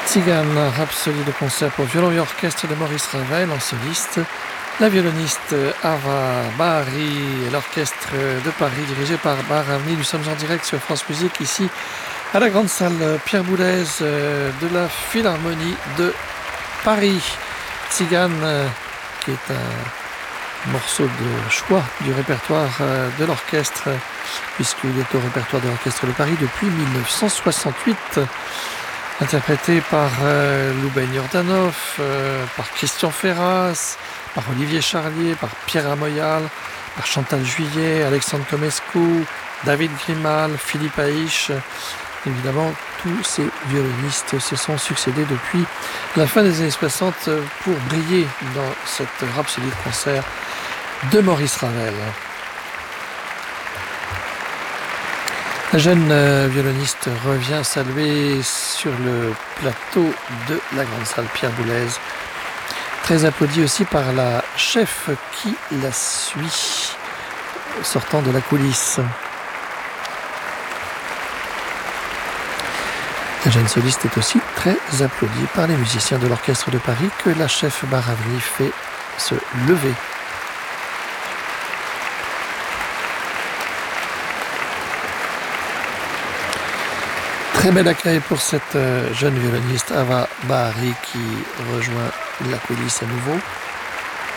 Tzigane, rhapsodie de concert pour violon et orchestre de Maurice Ravel en soliste. La violoniste Ava Bahari et l'orchestre de Paris dirigé par Baravni. Nous sommes en direct sur France Musique ici à la grande salle Pierre Boulez de la Philharmonie de Paris. Tzigane qui est un morceau de choix du répertoire de l'orchestre puisqu'il est au répertoire de l'orchestre de Paris depuis 1968. Interprété par Louben Yordanov, par Christian Ferras, par Olivier Charlier, par Pierre Amoyal, par Chantal Juillet, Alexandre Comescu, David Grimal, Philippe Haïch. Évidemment, tous ces violonistes se sont succédés depuis la fin des années 60 pour briller dans cette rhapsodie de concert de Maurice Ravel. La jeune violoniste revient saluer sur le plateau de la grande salle Pierre Boulez. Très applaudie aussi par la chef qui la suit, sortant de la coulisse. La jeune soliste est aussi très applaudie par les musiciens de l'orchestre de Paris que la chef Baravni fait se lever. Très bel accueil pour cette jeune violoniste Ava Bahari qui rejoint la coulisse à nouveau.